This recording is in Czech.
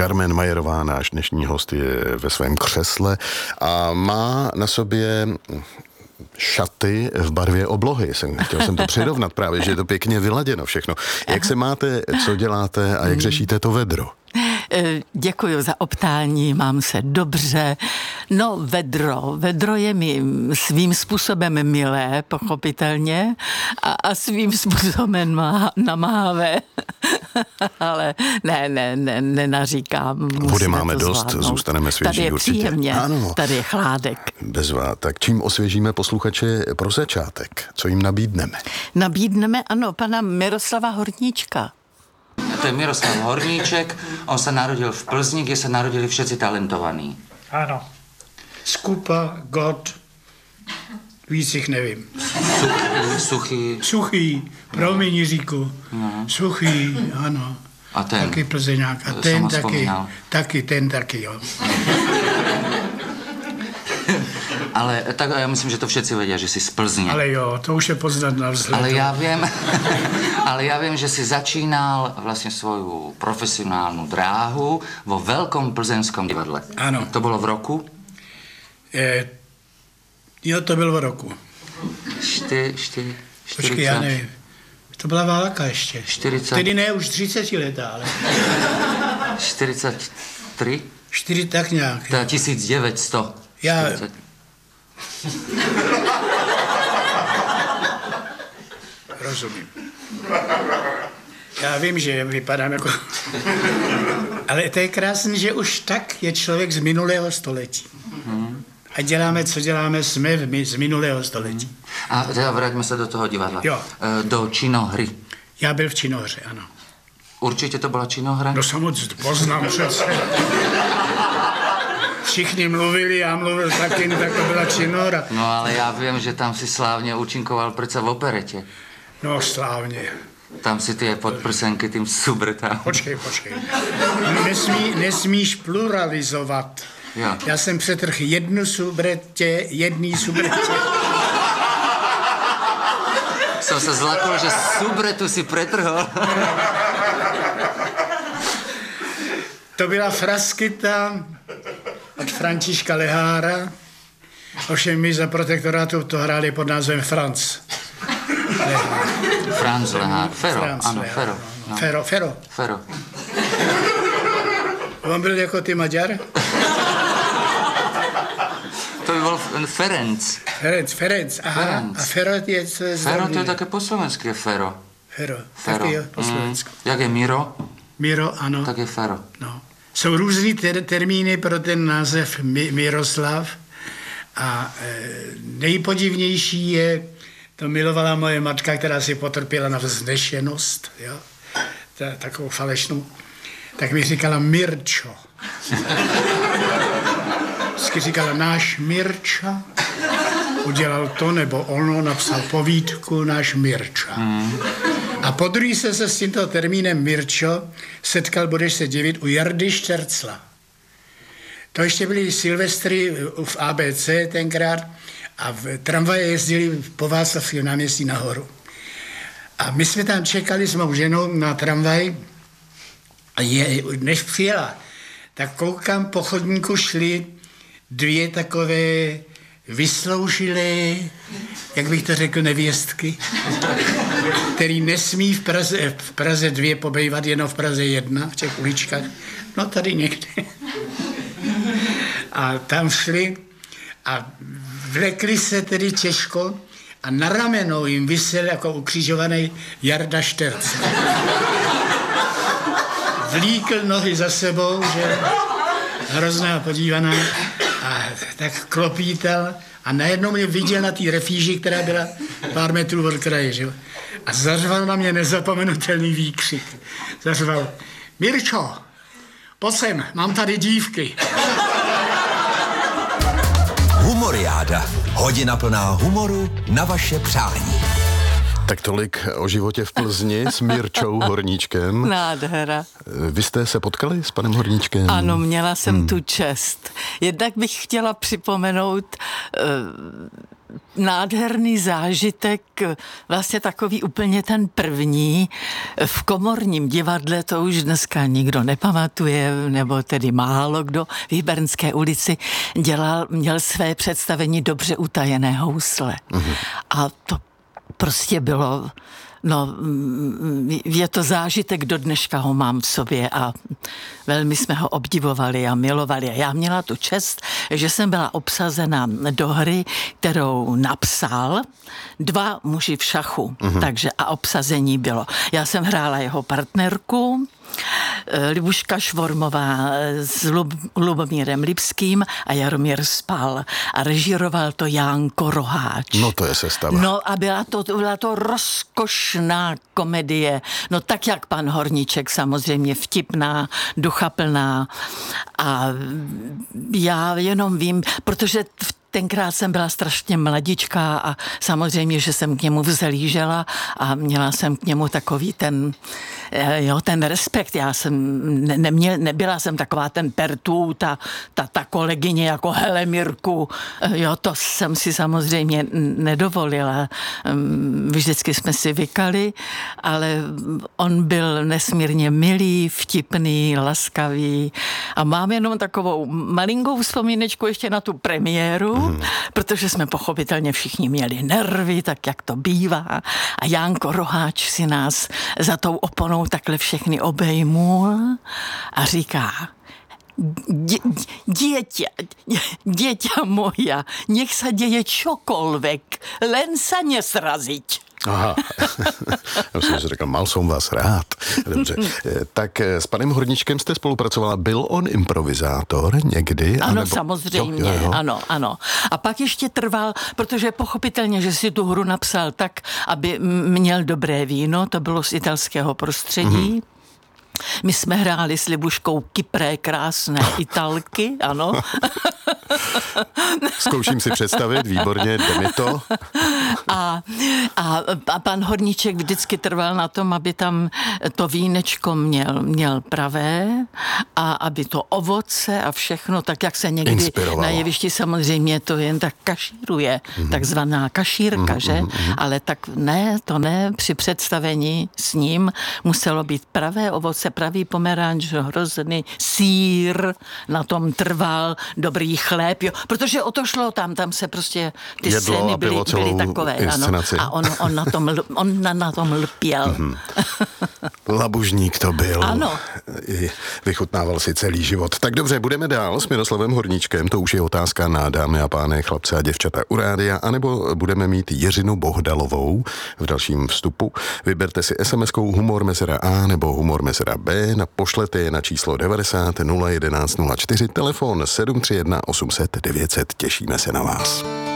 Carmen Majerová, náš dnešní host, je ve svém křesle a má na sobě šaty v barvě oblohy. Chtěl jsem to přirovnat právě, že je to pěkně vyladěno všechno. Jak se máte, co děláte a jak řešíte to vedro? Děkuji za optání, mám se dobře. No, vedro je mi svým způsobem milé, pochopitelně, a svým způsobem namáhavé. Ale nenaříkám. Vody máme dost, zvládnout. Zůstaneme svěží tady je určitě. Příjemně, ano. Tady je chládek. Bezvá. Tak čím osvěžíme posluchače pro začátek? Co jim nabídneme? Nabídneme, ano, pana Miroslava Horníčka. To je Miroslav Horníček, on se narodil v Plzni, kde se narodili všetci talentovaní. Ano. Skupa, God, víc jich nevím. Suchý, promiň Jiříku. No. Suchý, ano. A ten? Taky Plzeňák. A ten taky, jo. Ale tak já myslím, že to všetci vědí, že jsi z Plzně. Ale jo, to už je poznat na vzhledu. Ale já vím, že jsi začínal vlastně svou profesionální dráhu vo Velkom plzeňskom divadle. Ano. To bylo v roku? Jo, to bylo v roku. Počkej, já nevím. To byla válka ještě. 40. Tedy ne, už 30 letá, ale... 43? 4 tak nějak. To je 1900. Já... 40. Rozumím. Já vím, že vypadám jako... Ale to je krásný, že už tak je člověk z minulého století. A děláme, co děláme, jsme z minulého století. A teda vraťme se do toho divadla. Jo. Do činohry. Já byl v činohře, ano. Určitě to byla činohra? No samozřejmě, poznám přece. Všichni mluvili, já mluvil taky, tak to byla činohra. No ale já vím, že tam si slávně účinkoval přece v operetě. No slávně. Tam si ty podprsenky tím subretám. Počkej. Nesmíš pluralizovat. Jo. Já jsem přetrhl jedný subretě. Jsem se zlakl, že subretu si pretrhol. To byla fraskyta od Františka Lehára. Ovšem my za protektorátu to hráli pod názvem Franz Lehár. Franz Lehár. Fero, Franz ano, Lehár, Fero. no. No. Fero. On byl jako ty Maďar? To by byl Ferenc. Ferenc, aha. Ferenc. A Fero je co je Fero to je také po slovensky, je Fero. Fero. Taky jo, po slovensku. Jak je Miro? Miro, ano. Tak je Fero. No. Jsou různý termíny pro ten název Miroslav a nejpodivnější je, to milovala moje matka, která si potrpěla na vznešenost, jo, takovou falešnou, tak mi říkala Mirčo. Vždycky říkala náš Mirča, udělal to nebo ono, napsal povídku náš Mirča. A podruhé se s tímto termínem Mirčo setkal, budeš se divit, u Jardy Štercla. To ještě byly Silvestry v ABC tenkrát a v tramvaje jezdili po Václavském náměstí nahoru. A my jsme tam čekali s mou ženou na tramvaj a než přijela, tak koukám, po chodníku šly 2 takové vysloužilé, jak bych to řekl, nevěstky, který nesmí v Praze 2 pobejvat, jenom v Praze 1, v těch uličkách. No tady někde. A tam šli a vlekli se tedy těžko a na ramenou jim visel jako ukřižovaný Jarda Šterc. Vlíkl nohy za sebou, že hrozná podívaná, a tak klopítal a najednou mě viděl na té refíži, která byla pár metrů od kraje, že? A zařval na mě nezapomenutelný výkřik. Zařval, Mirčo, pojď sem, mám tady dívky. Humoriáda. Hodina plná humoru na vaše přání. Tak tolik o životě v Plzni s Mirčou Horníčkem. Nádhera. Vy jste se potkali s panem Horníčkem? Ano, měla jsem tu čest. Jednak bych chtěla připomenout nádherný zážitek, vlastně takový úplně ten první. V Komorním divadle to už dneska nikdo nepamatuje, nebo tedy málo kdo v Hybernské ulici měl své představení Dobře utajené housle. A to prostě bylo... No, je to zážitek, do dneška ho mám v sobě a velmi jsme ho obdivovali a milovali. A já měla tu čest, že jsem byla obsazena do hry, kterou napsal 2 muži v šachu. Takže a obsazení bylo. Já jsem hrála jeho partnerku, Libuška Švormová s Lubomírem Lipským a Jaromír Spal. A režíroval to Jánko Roháč. No to je sestava. No a byla to rozkošná komedie. No tak jak pan Horníček, samozřejmě vtipná, duchaplná. A já jenom vím, protože tenkrát jsem byla strašně mladičká a samozřejmě, že jsem k němu vzhlížela a měla jsem k němu takový ten respekt. Já jsem nebyla jsem taková ten pertů, ta kolegyně jako hele Mirku, to jsem si samozřejmě nedovolila. Vždycky jsme si vykali, ale on byl nesmírně milý, vtipný, laskavý a mám jenom takovou malinkou vzpomínečku ještě na tu premiéru, protože jsme pochopitelně všichni měli nervy, tak jak to bývá. A Jánko Roháč si nás za tou oponou takhle všechny obejmul a říká: Dieťa moja, nech sa deje čokoľvek, len sa nesraziť. Aha, já jsem si řekl, mal jsem vás rád. Dobře, tak s panem Horníčkem jste spolupracovala, byl on improvizátor někdy? Ano, samozřejmě, jo. Ano. A pak ještě trval, protože pochopitelně, že si tu hru napsal tak, aby měl dobré víno, to bylo z italského prostředí. My jsme hráli s Libuškou kypré krásné Italky, ano. Zkouším si představit, výborně, jde mi to. A pan Horníček vždycky trval na tom, aby tam to vínečko měl pravé a aby to ovoce a všechno, tak jak se někdy na jevišti samozřejmě to jen tak kašíruje, takzvaná kašírka, že? Ale tak to ne, při představení s ním muselo být pravé ovoce, pravý pomeranč, hrozný sýr, na tom trval, dobrý chléb, jo, protože o to šlo tam se prostě ty scény byly takové, ano, a on na tom lpěl. Labužník to byl. Ano. Vychutnával si celý život. Tak dobře, budeme dál s Miroslavem Horníčkem, to už je otázka na dámy a pány, chlapce a děvčata u rádia, anebo budeme mít Jiřinu Bohdalovou v dalším vstupu. Vyberte si SMS-kou humor mezera A nebo humor mezera B, pošlete je na číslo 90 011 04, telefon 731 800 900, těšíme se na vás.